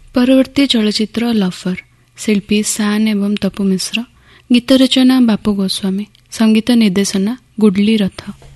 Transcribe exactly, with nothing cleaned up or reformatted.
ପରବର୍ତ୍ତୀ ଚଳଚ୍ଚିତ୍ର ଲଫର, ଶିଳ୍ପୀ ଶାନ ଏବଂ ତପୁ ମିଶ୍ର, ଗୀତ ରଚନା ବାପୁ ଗୋସ୍ୱାମୀ, ସଙ୍ଗୀତ ନିର୍ଦ୍ଦେଶନା ଗୁଡଲି ରଥ।